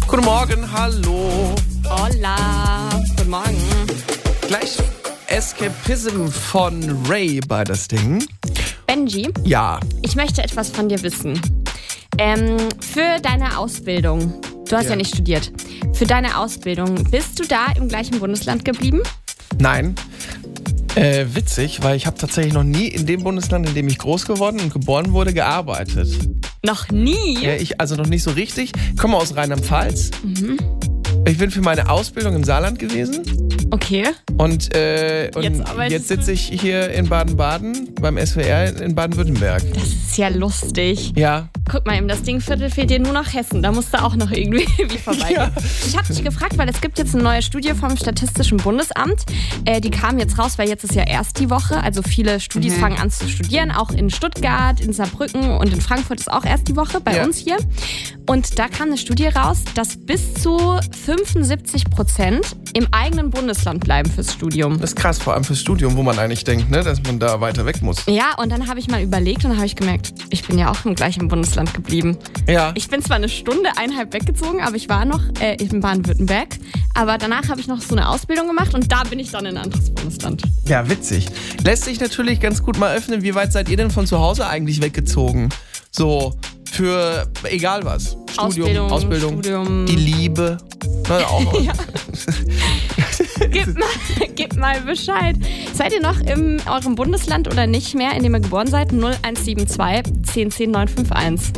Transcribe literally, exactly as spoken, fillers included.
Guten Morgen, hallo. Hola, guten Morgen. Gleich Escapism von Ray bei das Ding. Benji, Ja. ich möchte etwas von dir wissen. Ähm, für deine Ausbildung, du hast ja. Ja. nicht studiert, für deine Ausbildung, bist du da im gleichen Bundesland geblieben? Nein. Äh, witzig, weil ich habe tatsächlich noch nie in dem Bundesland, in dem ich groß geworden und geboren wurde, gearbeitet. Noch nie? Ja, ich also noch nicht so richtig. Ich komme aus Rheinland-Pfalz. Mhm. Ich bin für meine Ausbildung im Saarland gewesen. Okay. Und, äh, und Jetzt jetzt, arbeitest sitze ich hier in Baden-Baden beim S W R in Baden-Württemberg. Das ist ja lustig. Ja. Guck mal, im das Dingviertel fehlt dir nur noch Hessen. Da musst du auch noch irgendwie wie vorbeigehen. Ja. Ich habe dich gefragt, weil es gibt jetzt eine neue Studie vom Statistischen Bundesamt. Äh, die kam jetzt raus, weil jetzt ist ja erst die Woche. Also viele Studis Mhm. fangen an zu studieren. Auch in Stuttgart, in Saarbrücken und in Frankfurt ist auch erst die Woche. Bei Ja. uns hier. Und da kam eine Studie raus, dass bis zu fünfundsiebzig Prozent im eigenen Bundesland bleiben fürs Studium. Das ist krass, vor allem fürs Studium, wo man eigentlich denkt, ne, dass man da weiter weg muss. Ja, und dann habe ich mal überlegt und habe ich gemerkt, ich bin ja auch im gleichen Bundesland geblieben. Ja. Ich bin zwar eine Stunde, eineinhalb weggezogen, aber ich war noch äh, in Baden-Württemberg. Aber danach habe ich noch so eine Ausbildung gemacht und da bin ich dann in ein anderes Bundesland. Ja, witzig. Lässt sich natürlich ganz gut mal öffnen. Wie weit seid ihr denn von zu Hause eigentlich weggezogen? So, für egal was. Studium, Ausbildung, Ausbildung, Studium. die Liebe. Na, auch. Ja. Gib mal, gib mal Bescheid. Seid ihr noch in eurem Bundesland oder nicht mehr, in dem ihr geboren seid? null eins sieben zwei, zehn zehn neun fünf eins.